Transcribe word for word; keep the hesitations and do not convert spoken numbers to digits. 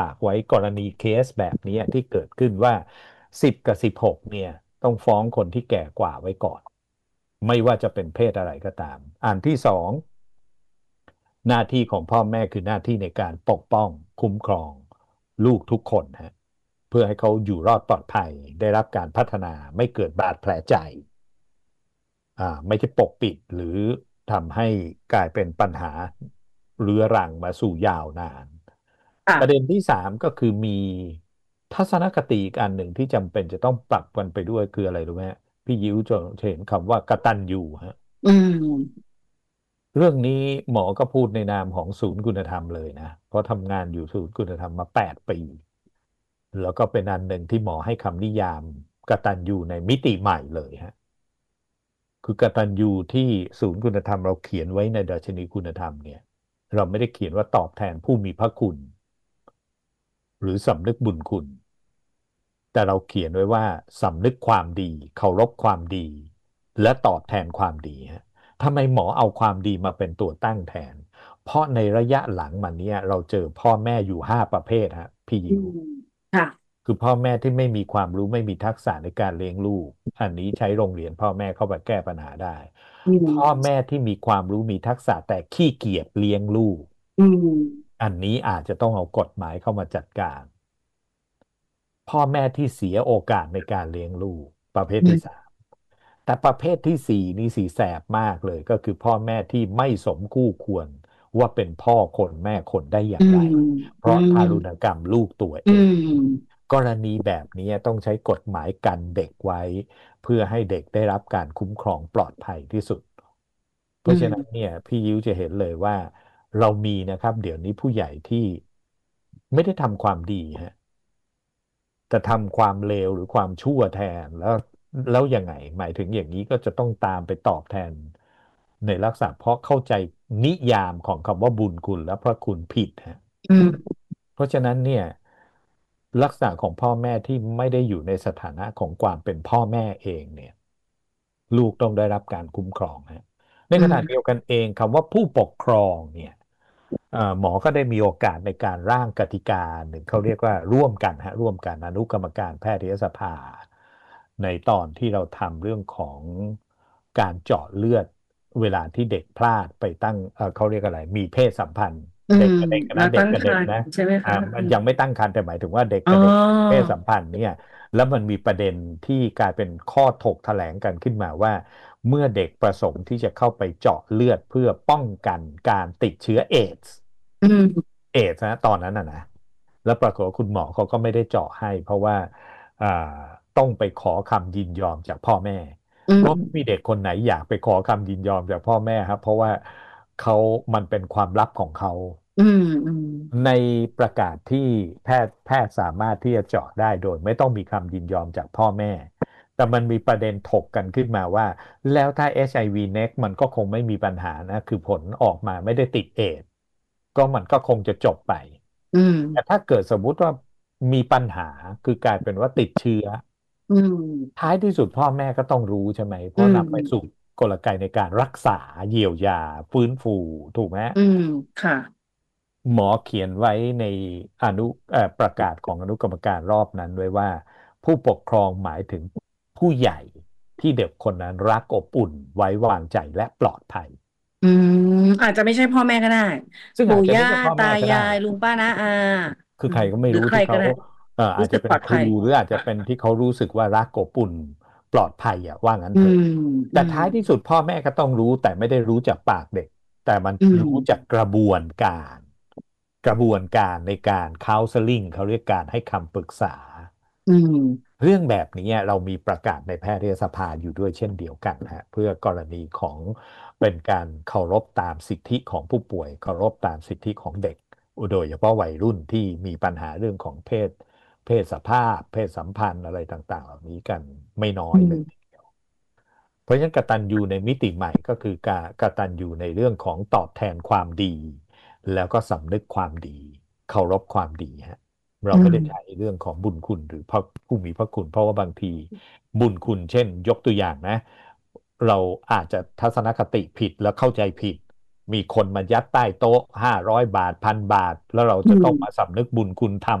ากไว้กรณีเคสแบบนี้ที่เกิดขึ้นว่าสิบกับสิบหกเนี่ยต้องฟ้องคนที่แก่กว่าไว้ก่อนไม่ว่าจะเป็นเพศอะไรก็ตามอันที่สองหน้าที่ของพ่อแม่คือหน้าที่ในการปกป้องคุ้มครองลูกทุกคนฮะเพื่อให้เขาอยู่รอดปลอดภัยได้รับการพัฒนาไม่เกิดบาดแผลใจอ่าไม่ใช่ปกปิดหรือทำให้กลายเป็นปัญหาเรื้อรังมาสู่ยาวนาน ประเด็นค่ะที่สามก็คือมีทัศนคติอีกอันหนึ่งที่จำเป็นจะต้องปรับกันไปด้วยคืออะไรรู้ไหมฮะพี่ยิ้วจะจะเห็นคำว่ากตัญญูฮะอืมเรื่องนี้หมอก็พูดในนามของศูนย์คุณธรรมเลยนะเพราะทำงานอยู่ศูนย์คุณธรรมมาแปดปีแล้วก็เป็นอันหนึ่งที่หมอให้คำนิยามกตัญญูในมิติใหม่เลยฮะคือกตัญญูที่ศูนย์คุณธรรมเราเขียนไว้ในดัชนีคุณธรรมเนี่ยเราไม่ได้เขียนว่าตอบแทนผู้มีพระคุณหรือสำนึกบุญคุณ แต่เราเขียนไว้ว่าสำนึกความดีเคารพความดีและตอบแทนความดีฮะทำไมหมอเอาความดีมาเป็นตัวตั้งแทนเพราะในระยะหลังมาเนี้ยเราเจอพ่อแม่อยู่ห้าประเภทฮะพี่อืยิวมค่ะคือพ่อแม่ที่ไม่มีความรู้ไม่มีทักษะในการเลี้ยงลูกอันนี้ใช้โรงเรียนพ่อแม่เข้าไปแก้ปัญหาได้อืพ่อมแม่ที่มีความรู้มีทักษะแต่ขี้เกียจเลี้ยงลูกอืมอันนี้อาจจะต้องเอากฎหมายเข้ามาจัดการ พ่อแม่ที่เสียโอกาสในการเลี้ยงลูกประเภทอืมที่สามแต่ประเภทที่สี่นี่สีแสบมากเลยก็คือพ่อแม่ที่ไม่สมคู่ควรว่าเป็นพ่อคนแม่คนได้อย่าอืงไรมเพอืราะทารุณมกรรมลูกตัวอืเองมกรณีแบบนี้ต้องใช้กฎหมายกันเด็กไว้เพื่อให้เด็กได้รับการคุ้มครองปลอดภัยที่สุดเพราะฉะอืมนั้นเนี่ยพี่ยิ้วจะเห็นเลยว่าเรามีนะครับเดี๋ยวนี้ผู้ใหญ่ที่ไม่ได้ทำความดีฮะ จะทำความเลวหรือความชั่วแทนแล้วแล้วยังไงหมายถึงอย่างนี้ก็จะต้องตามไปตอบแทนในลักษณะเพราะเข้าใจนิยามของคำว่าบุญคุณและพระคุณผิดฮะอืมเพราะฉะนั้นเนี่ยลักษณะของพ่อแม่ที่ไม่ได้อยู่ในสถานะของความเป็นพ่อแม่เองเนี่ยลูกต้องได้รับการคุ้มครองฮะในอืมขณะเดียวกันเองคำว่าผู้ปกครองเนี่ย เอ่อหมอก็ได้มีโอกาสในการร่างกติกาหนึ่งเขาเรียกว่าร่วมกันฮะร่วมกันอนุกรรมการแพทยสภาในตอนที่เราทำเรื่องของการเจาะเลือดเวลาที่เด็กพลาดไปตั้งเอ่อเขาเรียกอะไรมีเพศสัมพันธ์อืมเด็กกับเด็กแล้วนะเด็กตั้งครรภ์กับเด็กนะใช่ไหมอ่าคะมันยังไม่ตั้งครรภ์แต่หมายถึงว่าเด็กอ๋อกับเด็กเพศสัมพันธ์เนี่ยแล้วมันมีประเด็นที่กลายเป็นข้อถกแถลงกันขึ้นมาว่าเมื่อเด็กประสงค์ที่จะเข้าไปเจาะเลือดเพื่อป้องกันการติดเชื้อเอดส์อืมเอดส์นะตอนนั้นนะนะแล้วปรากฏว่าคุณหมอเขาก็ไม่ได้เจาะให้เพราะว่าอ่าต้องไปขอคำยินยอมจากพ่อแม่อืก็ไม่มีมเด็กคนไหนอยากไปขอคำยินยอมจากพ่อแม่ครับเพราะว่าเขามันเป็นความลับของเขาอืมอืมในประกาศที่แพทย์แพทย์สามารถที่จะเจาะได้โดยไม่ต้องมีคำยินยอมจากพ่อแม่แต่มันมีประเด็นถกกันขึ้นมาว่าแล้วถ้า เอช ไอ วี Next มันก็คงไม่มีปัญหานะคือผลออกมาไม่ได้ติดเอดส์ก็มันก็คงจะจบไปอืมแต่ถ้าเกิดสมมุติว่ามีปัญหาคือกลายเป็นว่าติดเชื้ออืมท้ายที่สุดพ่อแม่ก็ต้องรู้ใช่ไหมเพอืราะนำไปสู่มกลไกในการรักษาเยียวยาฟื้นฟูถูกไหมอืมค่ะหมอเขียนไว้ในอนุเอ่อประกาศของอนุกรรมการรอบนั้นไว้ว่าผู้ปกครองหมายถึงผู้ใหญ่ที่เด็กคนนั้นรักอบอุ่นไว้วางใจและปลอดภัยอืมอาจจะไม่ใช่พ่อแม่ก็ได้ซึ่งอาจจะปู่ย่าไม่ใช่พ่อตาแม่ก็ได้ยายลุงป้าน้าอาคืออืมใครก็ไม่หรือรู้ที่เขาใครก็ได้เอ่ออารู้จจะเป็นครูสึกปลอดภัยหรืออาจจะเป็นที่เขารู้สึกว่ารักอบอุ่นปลอดภัยอ่ะว่างั้นอืเถอะมอืแต่มท้ายที่สุดพ่อแม่ก็ต้องรู้แต่ไม่ได้รู้จากปากเด็กแต่มันอืมรู้จากกระบวนการกระบวนการในการ counseling เขาเรียกการให้คำปรึกษาอืมเรื่องแบบนี้เรามีประกาศในแพทยสภาอยู่ด้วยเช่นเดียวกันฮะเพื่อกรณีของเป็นการเคารพตามสิทธิของผู้ป่วยเคารพตามสิทธิของเด็กโดยเฉพาะวัยรุ่นที่มีปัญหาเรื่องของเพศเพศสภาพเพศสัมพันธ์อะไรต่างๆเหล่านี้กันไม่น้ออืยเลยมเพราะฉะนั้นกตัญญูในมิติใหม่ก็คือการกตัญญูในเรื่องของตอบแทนความดีแล้วก็สำนึกความดีเคารพความดีฮะ เราอืมไม่ได้ใช้เรื่องของบุญคุณหรือพระผู้มีพระคุณเพราะว่าบางทีบุญคุณเช่นยกตัวอย่างนะเราอาจจะทัศนคติผิดแล้วเข้าใจผิดมีคนมายัดใต้โต๊ะห้าร้อยบาทพันบาทแล้วเราอืจะต้องมามสำนึกบุญคุณธรรม